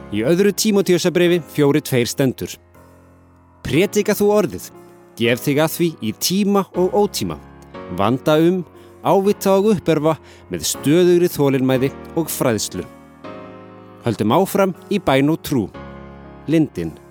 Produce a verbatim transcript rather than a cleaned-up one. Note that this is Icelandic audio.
Í öðru Tímóteusarbréfi fjóri tveir stendur: Prédika þú orðið, gef þig að því í tíma og ótíma, vanda um, ávita og uppörva með stöðugri þolinmæði og fræðslu. Höldum áfram í bæn og trú. Lindin.